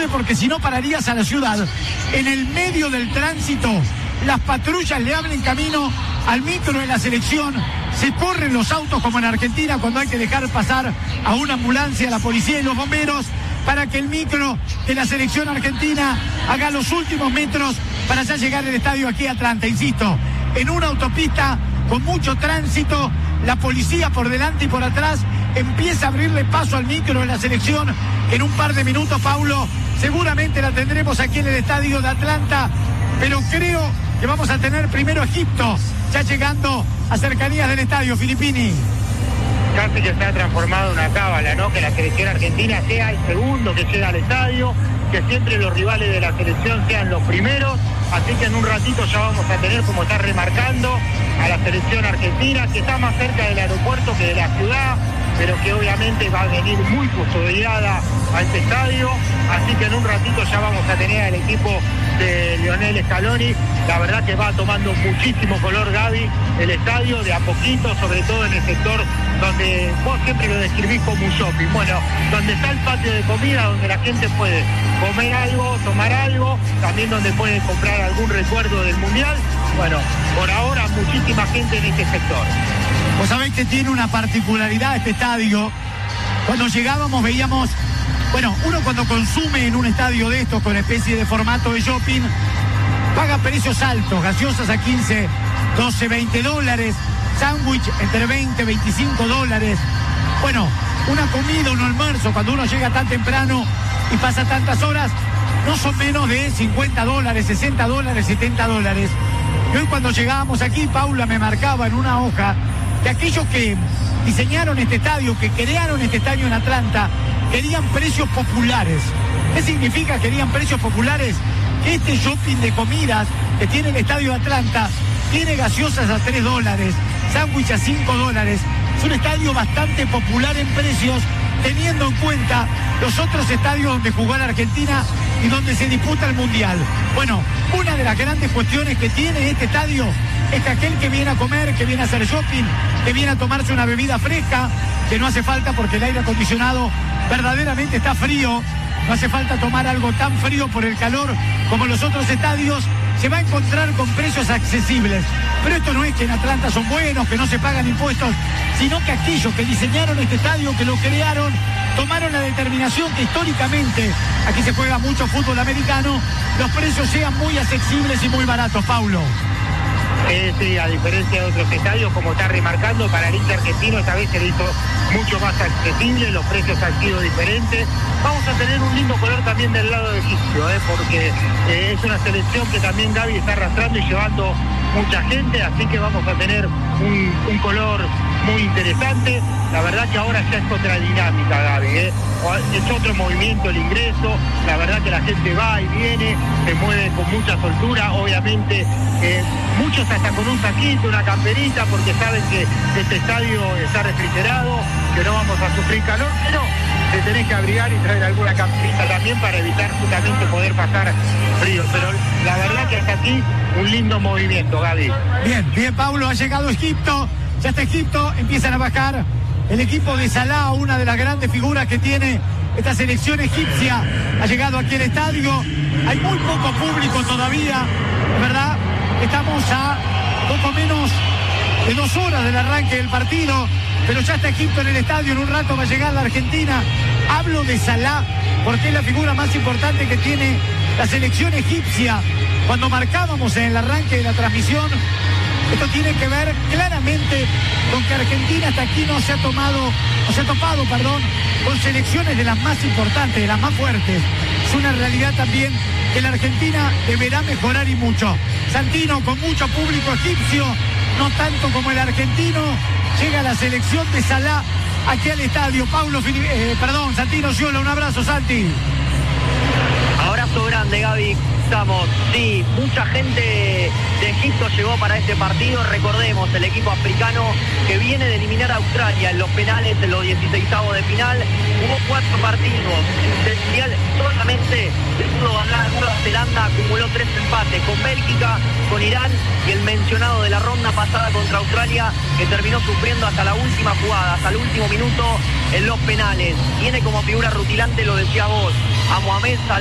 puede porque si no pararías a la ciudad. En el medio del tránsito, las patrullas le abren camino al micro de la selección. Se corren los autos como en Argentina cuando hay que dejar pasar a una ambulancia, a la policía y los bomberos, para que el micro de la selección argentina haga los últimos metros para ya llegar al estadio aquí a Atlanta. Insisto, en una autopista con mucho tránsito, la policía por delante y por atrás empieza a abrirle paso al micro de la selección. En un par de minutos, Paulo, seguramente la tendremos aquí en el estadio de Atlanta, pero creo que vamos a tener primero Egipto, ya llegando a cercanías del estadio. Filippini. Casi que se ha transformado en una cábala, ¿no? Que la selección argentina sea el segundo que llega al estadio, que siempre los rivales de la selección sean los primeros. Así que en un ratito ya vamos a tener, como está remarcando, a la selección argentina, que está más cerca del aeropuerto que de la ciudad, pero que obviamente va a venir muy custodiada a este estadio. Así que en un ratito ya vamos a tener al equipo de Lionel Scaloni. La verdad que va tomando muchísimo color, Gaby, el estadio, de a poquito, sobre todo en el sector donde vos siempre lo describís como un shopping. Bueno, donde está el patio de comida, donde la gente puede comer algo, tomar algo, también donde puede comprar algún recuerdo del Mundial. Bueno, por ahora muchísima gente en este sector. Vos sabés que tiene una particularidad este estadio. Cuando llegábamos veíamos, bueno, uno cuando consume en un estadio de estos con especie de formato de shopping, paga precios altos, gaseosas a 15, 12, 20 dólares, sándwich entre 20, 25 dólares. Bueno, una comida, un almuerzo, cuando uno llega tan temprano y pasa tantas horas, no son menos de 50 dólares, 60 dólares, 70 dólares. Y hoy cuando llegábamos aquí, Paula me marcaba en una hoja que aquellos que diseñaron este estadio, que crearon este estadio en Atlanta, querían precios populares. ¿Qué significa querían precios populares? Que este shopping de comidas que tiene el estadio de Atlanta tiene gaseosas a 3 dólares, sándwich a 5 dólares. Es un estadio bastante popular en precios, teniendo en cuenta los otros estadios donde jugó la Argentina y donde se disputa el Mundial. Bueno, una de las grandes cuestiones que tiene este estadio es que aquel que viene a comer, que viene a hacer shopping, que viene a tomarse una bebida fresca, que no hace falta porque el aire acondicionado verdaderamente está frío, no hace falta tomar algo tan frío por el calor como los otros estadios, se va a encontrar con precios accesibles. Pero esto no es que en Atlanta son buenos, que no se pagan impuestos, sino que aquellos que diseñaron este estadio, que lo crearon, tomaron la determinación que históricamente, aquí se juega mucho fútbol americano, los precios sean muy accesibles y muy baratos, Paulo. Sí, a diferencia de otros estadios, como está remarcando, para el hincha argentino esta vez se le hizo mucho más accesible, los precios han sido diferentes. Vamos a tener un lindo color también del lado de egipcio, porque es una selección que también Gaby está arrastrando y llevando mucha gente, así que vamos a tener un color muy interesante. La verdad que ahora ya es otra dinámica, Gaby, es otro movimiento el ingreso, la verdad que la gente va y viene, se mueve con mucha soltura, obviamente muchos hasta con un saquito, una camperita, porque saben que este estadio está refrigerado, que no vamos a sufrir calor, pero te tenés que abrigar y traer alguna camperita también para evitar justamente poder pasar frío. Pero la verdad que hasta aquí un lindo movimiento, Gaby. Bien, Paulo, ha llegado Egipto, ya está Egipto, empiezan a bajar el equipo de Salah, una de las grandes figuras que tiene esta selección egipcia, ha llegado aquí al estadio, hay muy poco público todavía, ¿verdad? Estamos a poco menos de 2 horas del arranque del partido, pero ya está Egipto en el estadio, en un rato va a llegar la Argentina. Hablo de Salah porque es la figura más importante que tiene la selección egipcia. Cuando marcábamos en el arranque de la transmisión, esto tiene que ver claramente con que Argentina hasta aquí no se ha topado con selecciones de las más importantes, de las más fuertes. Es una realidad también que la Argentina deberá mejorar y mucho. Santino, con mucho público egipcio, no tanto como el argentino, llega la selección de Salah aquí al estadio. Santino Sciola, un abrazo, Santi. Abrazo grande, Gaby. Sí, mucha gente de Egipto llegó para este partido. Recordemos, el equipo africano que viene de eliminar a Australia en los penales en los 16avos de final. Hubo 4 partidos del mundial, solamente le pudo ganar Nueva Zelanda, acumuló 3 empates con Bélgica, con Irán y el mencionado de la ronda pasada contra Australia, que terminó sufriendo hasta la última jugada, hasta el último minuto en los penales. Tiene como figura rutilante, lo decía vos, a Mohamed Salah.